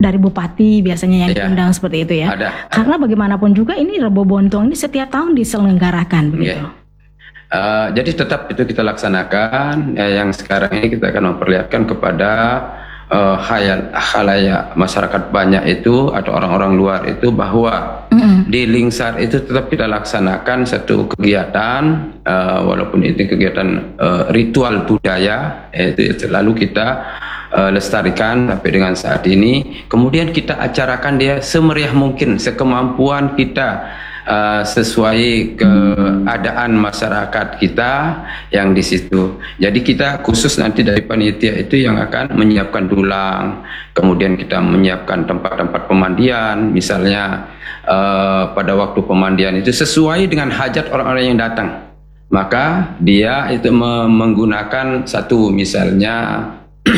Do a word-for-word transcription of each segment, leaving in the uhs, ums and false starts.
dari bupati biasanya yang Iya. diundang seperti itu ya. Ada. Karena bagaimanapun juga ini Rebo Bontong ini setiap tahun diselenggarakan begitu. Iya. Uh, jadi tetap itu kita laksanakan. Ya, yang sekarang ini kita akan memperlihatkan kepada uh, hayal khalayak masyarakat banyak itu atau orang-orang luar itu bahwa mm-hmm. di Lingsar itu tetap kita laksanakan satu kegiatan uh, walaupun itu kegiatan uh, ritual budaya, itu selalu kita uh, lestarikan sampai dengan saat ini. Kemudian kita acarakan dia semeriah mungkin sekemampuan kita. Uh, sesuai keadaan masyarakat kita yang di situ. Jadi kita khusus nanti dari panitia itu yang akan menyiapkan dulang, kemudian kita menyiapkan tempat-tempat pemandian, misalnya uh, pada waktu pemandian itu sesuai dengan hajat orang-orang yang datang. Maka dia itu menggunakan satu misalnya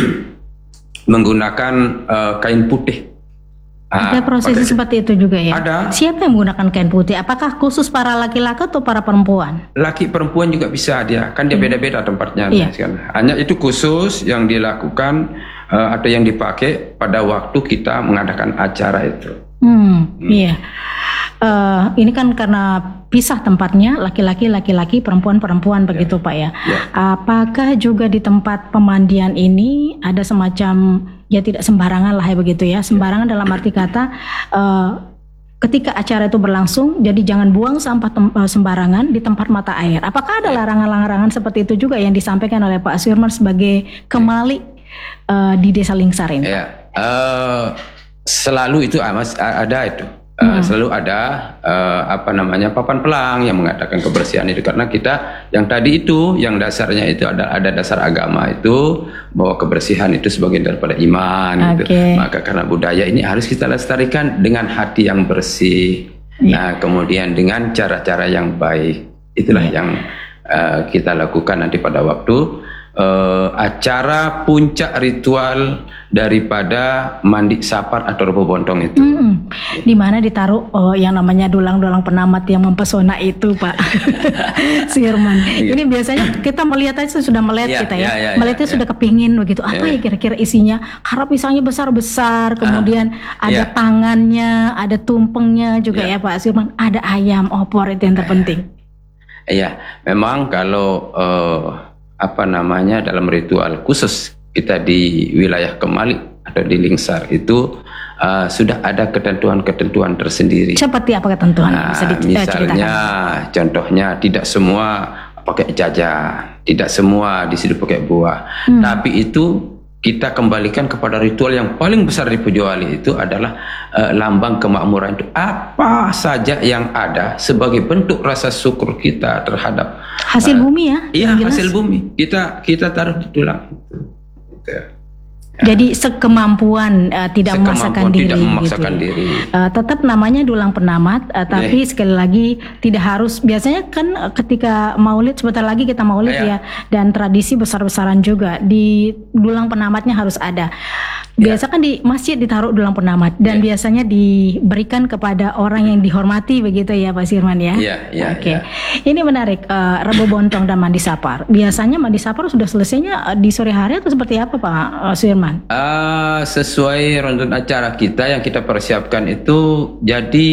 menggunakan uh, kain putih. Ada prosesi seperti itu juga ya? Ada. Siapa yang menggunakan kain putih? Apakah khusus para laki-laki atau para perempuan? Laki perempuan juga bisa dia, kan dia hmm. beda-beda tempatnya. Iya. Kan. Hanya itu khusus yang dilakukan uh, atau yang dipakai pada waktu kita mengadakan acara itu. Hmm, hmm. Iya. Uh, ini kan karena pisah tempatnya, laki-laki, laki-laki, perempuan-perempuan begitu ya. Pak ya. ya. Apakah juga di tempat pemandian ini ada semacam ya tidak sembarangan lah ya begitu ya, sembarangan dalam arti kata uh, ketika acara itu berlangsung, jadi jangan buang sampah tem- sembarangan di tempat mata air. Apakah ada larangan-larangan seperti itu juga yang disampaikan oleh Pak Suirman sebagai kemali uh, di Desa Lingsar ini? Ya, uh, selalu itu ada itu. Uh, hmm. Selalu ada uh, apa namanya papan pelang yang mengatakan kebersihan itu, karena kita yang tadi itu yang dasarnya itu ada ada dasar agama itu bahwa kebersihan itu sebagian daripada iman okay. gitu. Maka karena budaya ini harus kita lestarikan dengan hati yang bersih. Yeah. Nah, kemudian dengan cara-cara yang baik. Itulah yeah. yang uh, kita lakukan nanti pada waktu uh, acara puncak ritual daripada mandi sapar atau Rebo Bontong itu. Hmm, di mana ditaruh oh, yang namanya dulang-dulang penamat yang mempesona itu, Pak Suirman. Iya. Ini biasanya kita melihat aja sudah melihat ya, kita ya, ya, ya melihatnya ya, sudah ya. Kepingin begitu. Apa ya, ya kira-kira isinya? Harap misalnya besar-besar, kemudian ah, ada ya. Tangannya, ada tumpengnya juga ya, ya Pak Suirman. Ada ayam opor, itu yang terpenting. Iya, memang kalau uh, apa namanya dalam ritual khusus kita di wilayah Kemali atau di Lingsar itu uh, sudah ada ketentuan-ketentuan tersendiri. Seperti apa ketentuan? Nah, bisa misalnya, contohnya tidak semua pakai jajan, tidak semua di situ pakai buah. Hmm. Tapi itu kita kembalikan kepada ritual yang paling besar di Pujawali itu adalah uh, lambang kemakmuran itu. Apa saja yang ada sebagai bentuk rasa syukur kita terhadap hasil uh, bumi ya? Iya, hasil bumi. Kita kita taruh di tulang. Ya. Jadi sekemampuan uh, tidak memaksakan diri, tidak memaksakan gitu. diri. Uh, tetap namanya dulang penamat, uh, tapi yeah. sekali lagi tidak harus. Biasanya kan uh, ketika Maulid, sebentar lagi kita Maulid yeah. ya, dan tradisi besar-besaran juga di dulang penamatnya harus ada. Biasa kan di masjid ditaruh dulang penamat dan yeah. biasanya diberikan kepada orang yang dihormati begitu ya Pak Suirman ya. Iya, iya. Oke. Ini menarik, uh, Rebo Bontong dan mandi sapar. Biasanya mandi sapar sudah selesainya uh, di sore hari atau seperti apa Pak uh, Suirman? Uh, sesuai runtutan acara kita yang kita persiapkan itu, jadi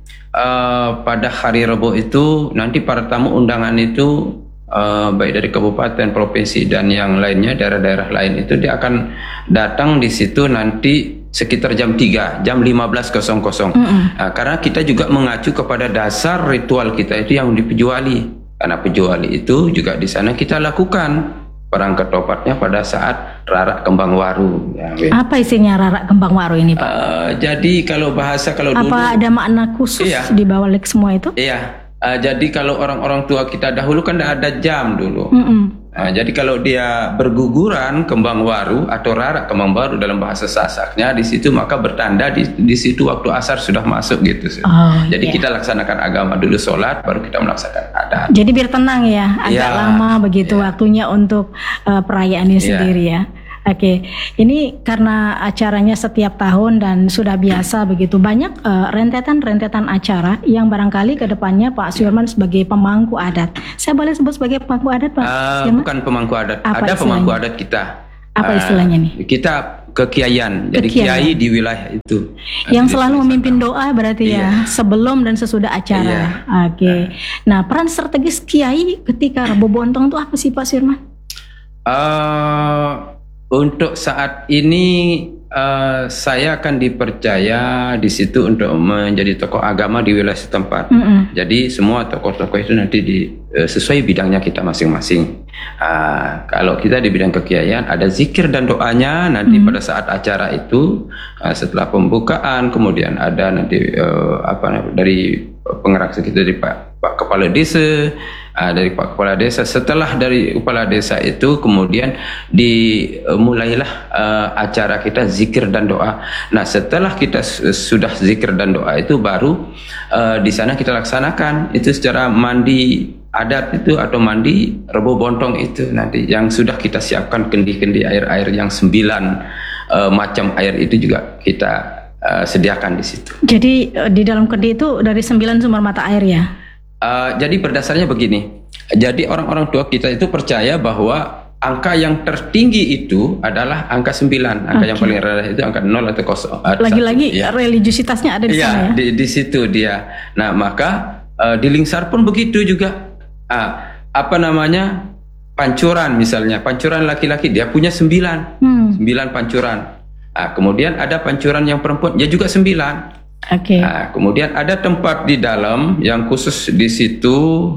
uh, pada hari Rebo itu nanti para tamu undangan itu Uh, baik dari kabupaten, provinsi dan yang lainnya, daerah-daerah lain itu dia akan datang di situ nanti sekitar jam tiga, jam lima belas. Mm-hmm. Nah, karena kita juga mengacu kepada dasar ritual kita itu yang di Pujawali. Karena Pujawali itu juga di sana kita lakukan perang ketopatnya pada saat Rarak Kembang Waru. Ya, apa isinya Rarak Kembang Waru ini Pak? Uh, jadi kalau bahasa kalau apa dulu ada makna khusus iya. di balik semua itu? Iya. Uh, jadi kalau orang-orang tua kita dahulu kan tidak ada jam dulu. Mm-hmm. Nah, jadi kalau dia berguguran kembang waru atau rarak kembang waru dalam bahasa Sasaknya di situ, maka bertanda di, di situ waktu asar sudah masuk gitu. Oh, jadi yeah. kita laksanakan agama dulu, sholat, baru kita melaksanakan adat. Jadi biar tenang ya, agak yeah. lama begitu yeah. waktunya untuk uh, perayaan ini yeah. sendiri ya. Oke, ini karena acaranya setiap tahun dan sudah biasa begitu, banyak uh, rentetan-rentetan acara yang barangkali ke depannya Pak Suirman sebagai pemangku adat. Saya boleh sebut sebagai pemangku adat Pak uh, Suirman? Bukan pemangku adat, apa ada istilahnya? pemangku adat kita. Apa istilahnya nih? Uh, kita kekiaian. Jadi Kekiaian. kiai di wilayah itu. Yang Jadi selalu di memimpin sana. doa berarti ya, Iya. sebelum dan sesudah acara. Iya. Oke. Nah, peran strategis kiai ketika Rebo Bontong itu apa sih Pak Sirman? Uh, untuk saat ini uh, saya akan dipercaya di situ untuk menjadi tokoh agama di wilayah setempat. Mm-mm. Jadi semua tokoh-tokoh itu nanti di uh, sesuai bidangnya kita masing-masing. Uh, kalau kita di bidang kekiaian ada zikir dan doanya nanti Mm. pada saat acara itu uh, setelah pembukaan, kemudian ada nanti uh, apa dari pengerak kita dari Pak, Pak Kepala Desa. Uh, dari Pak Kepala Desa, setelah dari Kepala Desa itu kemudian dimulailah uh, acara kita zikir dan doa. Nah setelah kita s- sudah zikir dan doa itu baru uh, di sana kita laksanakan itu secara mandi adat itu atau mandi Rebo Bontong itu nanti yang sudah kita siapkan kendi-kendi air-air yang sembilan uh, macam air itu juga kita uh, sediakan di situ. Jadi eh, di dalam kendi itu dari sembilan sumber mata air ya? Uh, jadi berdasarnya begini, jadi orang-orang tua kita itu percaya bahwa angka yang tertinggi itu adalah angka sembilan, angka Oke. yang paling rendah itu angka nol atau kosong. atau Lagi-lagi satu. Ya. religiusitasnya ada di Iya, sana ya? di, di situ dia. Nah maka uh, di Lingsar pun begitu juga. Ah, apa namanya pancuran misalnya, pancuran laki-laki dia punya sembilan, Hmm. sembilan pancuran. Ah, kemudian ada pancuran yang perempuan, dia juga sembilan. Oke. Nah, kemudian ada tempat di dalam yang khusus di situ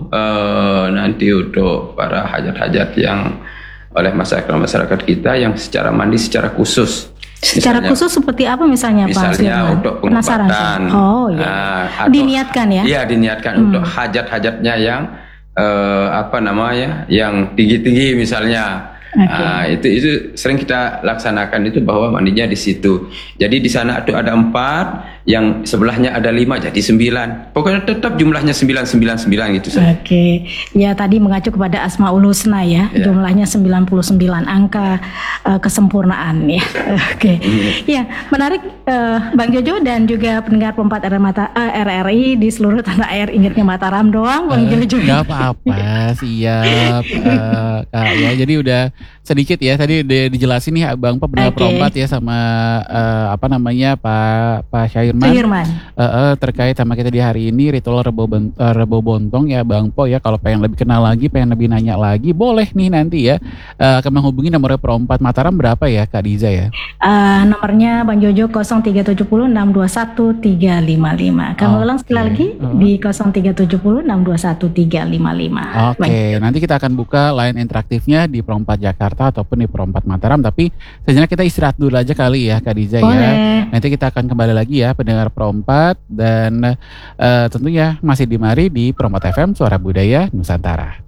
eh, nanti untuk para hajat-hajat yang oleh masyarakat-masyarakat kita yang secara mandi secara khusus. Secara Misalnya- khusus seperti apa misalnya, Pak Misalnya Sirman? untuk Penasaran pengobatan. saya. Oh iya. Ah, atau- Diniatkan ya? Iya, diniatkan Hmm. untuk hajat-hajatnya yang eh, apa namanya, yang tinggi-tinggi misalnya. Oke. Ah, itu itu sering kita laksanakan itu bahwa mandinya di situ. Jadi di sana itu ada empat, yang sebelahnya ada lima, jadi sembilan. Pokoknya tetap jumlahnya sembilan sembilan sembilan gitu saja. Oke, ya tadi mengacu kepada Asmaul Husna ya, Ya. jumlahnya sembilan puluh sembilan, angka eh, kesempurnaan ya. Oke, ya menarik eh, Bang Jojo dan juga pendengar Pempat R R Mata, eh, R R I di seluruh tanah air, ingatnya Mataram doang Bang Eh, Jojo. Gak apa-apa, siap eh, Kak ya. Jadi udah sedikit ya tadi udah dijelasin nih Bang Pak benar Oke. perompat ya sama eh, apa namanya Pak Pak Syairman. Firman. Eh, eh, terkait sama kita di hari ini ritual Rebo, Ben- eh, Rebo Bontong ya Bang Po ya. Kalau pengen lebih kenal lagi, pengen lebih nanya lagi, boleh nih nanti ya eh, akan menghubungi nomor perompat Mataram berapa ya Kak Diza ya? Eh, nomornya Bang Jojo nol tiga tujuh nol enam dua satu tiga lima lima. Kamu Oke. ulang sekali lagi Uh-huh. di nol tiga tujuh nol enam dua satu tiga lima lima. Oke, nanti kita akan buka line interaktifnya di Perompat Jakarta ataupun di Perompat Mataram. Tapi sejenak kita istirahat dulu aja kali ya Kak Diza ya. Boleh. Nanti kita akan kembali lagi ya pendengar Perompat dan eh, tentunya masih di mari di Perompat F M Suara Budaya Nusantara.